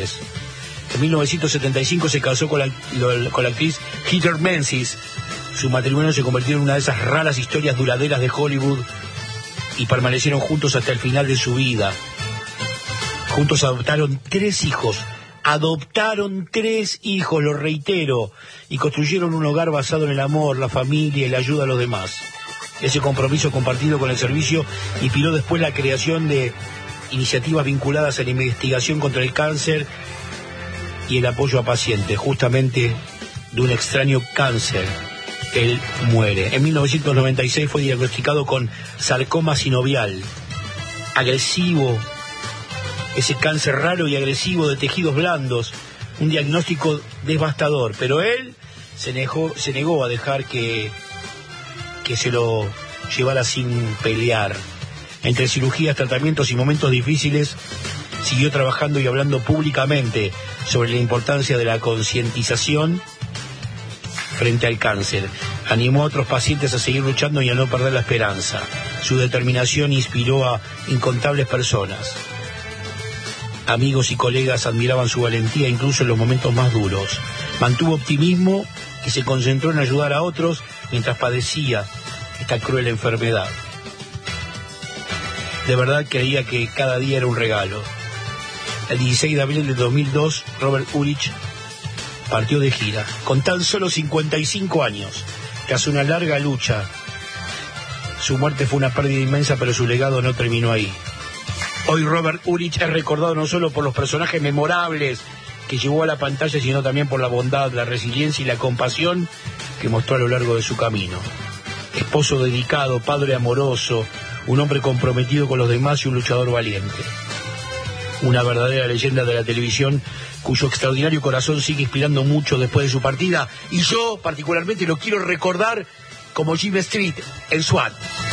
Londres. En 1975 se casó con la actriz Heather Menzies. Su matrimonio se convirtió en una de esas raras historias duraderas de Hollywood y permanecieron juntos hasta el final de su vida. Juntos adoptaron 3 hijos. Adoptaron 3 hijos, lo reitero, y construyeron un hogar basado en el amor, la familia y la ayuda a los demás. Ese compromiso compartido con el servicio inspiró después la creación de iniciativas vinculadas a la investigación contra el cáncer y el apoyo a pacientes, justamente de un extraño cáncer. Él muere. En 1996 fue diagnosticado con sarcoma sinovial, agresivo, ese cáncer raro y agresivo de tejidos blandos, un diagnóstico devastador, pero él se negó a dejar que se lo llevara sin pelear. Entre cirugías, tratamientos y momentos difíciles, siguió trabajando y hablando públicamente sobre la importancia de la concientización frente al cáncer. Animó a otros pacientes a seguir luchando y a no perder la esperanza. Su determinación inspiró a incontables personas. Amigos y colegas admiraban su valentía incluso en los momentos más duros. Mantuvo optimismo y se concentró en ayudar a otros mientras padecía esta cruel enfermedad. De verdad creía que cada día era un regalo. El 16 de abril de 2002, Robert Urich partió de gira, con tan solo 55 años, tras una larga lucha. Su muerte fue una pérdida inmensa, pero su legado no terminó ahí. Hoy Robert Urich es recordado no solo por los personajes memorables que llevó a la pantalla, sino también por la bondad, la resiliencia y la compasión que mostró a lo largo de su camino. Esposo dedicado, padre amoroso, un hombre comprometido con los demás y un luchador valiente. Una verdadera leyenda de la televisión cuyo extraordinario corazón sigue inspirando mucho después de su partida, y yo particularmente lo quiero recordar como Jim Street en SWAT.